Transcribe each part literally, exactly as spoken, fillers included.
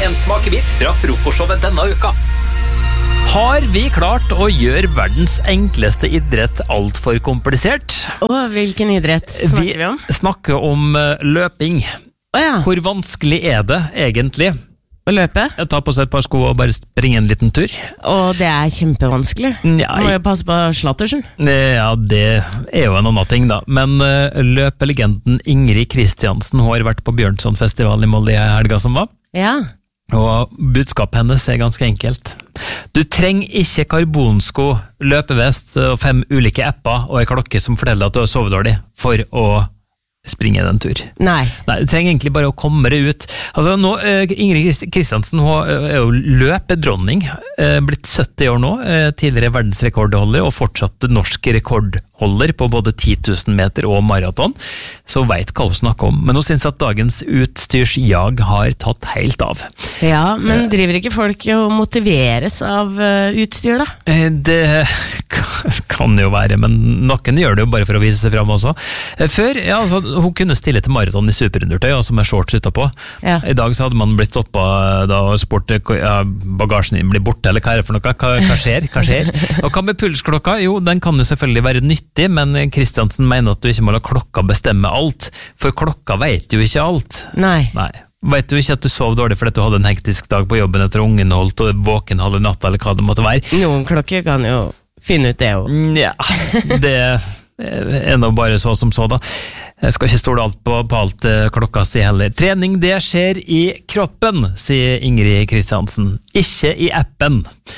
en smakebit fra frokostshowet denne uka. Har vi klart å gjøre verdens enkleste idrett alt for komplisert? Og hvilken idrett snakker vi om? Vi snakker om løping. Å ja. Hvor vanskelig er det egentlig? Å løpe? Jeg tar på seg et par sko og bare springe en liten tur. Og det er kjempevanskelig. Ja, Må jo passe på slattersen. Ja, det er jo en annen ting da. Men uh, løpelegenden Ingrid Kristiansen har vært på Bjørnsonfestival i Molde i helga som var. Ja. Og budskapet hennes er ganske enkelt. Du trenger ikke karbonsko, løpevest og fem ulike apper og en klokke som forteller at du har sovet dårlig for å springe den tur. Nei. Nei, du trenger egentlig bare å komme deg ut. Altså, nå, Ingrid Kristiansen er jo løpedronning, blitt sytti år nå, tidligere verdensrekordholder og fortsatt norsk rekordholder på både ti tusen meter og maraton, så vet hva hun snakker om. Men hun synes at dagens utstyrsjag har tatt helt av. Ja, men driver ikke folk å motiveres av utstyr da? Det kan jo være, men noen gjør det jo bare for å vise seg frem også. Før, ja, altså, hun kunne stille til maraton i superundertøy, altså med shorts utapå. Ja. I dag så hadde man blitt stoppet da og spurt, ja, bagasjen din blir borte, eller hva er det for noe? Hva, hva skjer? Hva skjer? Og hva med pulsklokka? Jo, den kan jo selvfølgelig være nyttig, men Kristiansen mener at du ikke må la klokka bestemme alt, for klokka vet jo ikke alt. Nei. Nei. Vet du ikke at du sov dårlig fordi du hadde en hektisk dag på jobben etter ungen holdt og våken halve natta, eller hva det måtte være? Noen klokker kan jo finne ut det jo. Ja, det er nå bare så som så da. Jeg skal ikke stole alt på, på alt klokka sier heller. Trening, det skjer i kroppen, sier Ingrid Kristiansen. Ikke i appen.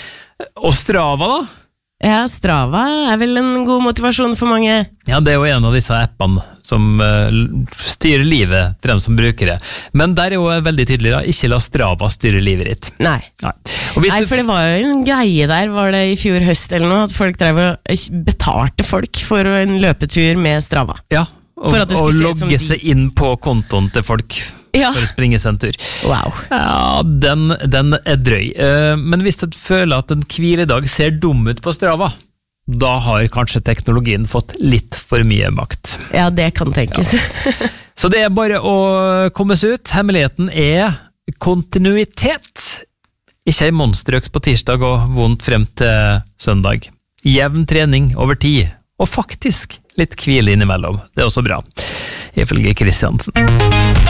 Og Strava da? Ja, Strava er vel en god motivasjon for mange. Ja, det er jo en av disse appene som uh, styrer livet for dem som bruker det. Men der er jo veldig tydelig da, ikke la Strava styre livet ditt. Nei. Nei. Nei, for det var jo en greie der, var det i fjor høst eller noe, at folk drev og betalte folk for en løpetur med Strava. Ja, og, og logge seg inn på kontoen til folk. Ja. For å springe seg en tur. Wow. Ja, den, den er drøy. Men hvis du føler at en hviledag ser dum ut på Strava, da har kanskje teknologien fått litt for mye makt. Ja, det kan tenkes. Ja. Så det er bare å komme seg ut. Hemmeligheten er kontinuitet. Ikke en monsterøks på tirsdag og vondt frem til søndag. Jevn trening over tid. Og faktisk litt hvile innimellom. Det er også bra, ifølge Kristiansen.